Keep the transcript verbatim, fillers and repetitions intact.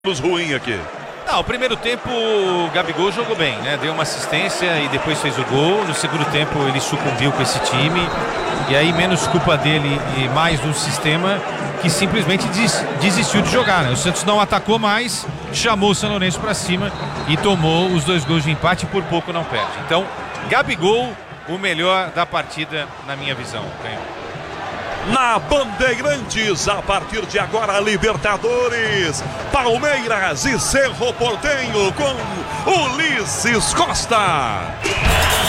Ruim aqui. Não, o primeiro tempo o Gabigol jogou bem, né? Deu uma assistência e depois fez o gol. No segundo tempo ele sucumbiu com esse time. E aí menos culpa dele e mais do sistema que simplesmente des desistiu de jogar, né? O Santos não atacou mais, chamou o São Lourenço para cima e tomou os dois gols de empate e por pouco não perde. Então, Gabigol, o melhor da partida na minha visão. Na Bandeirantes, a partir de agora, Libertadores, Palmeiras e Cerro Porteño com Ulisses Costa.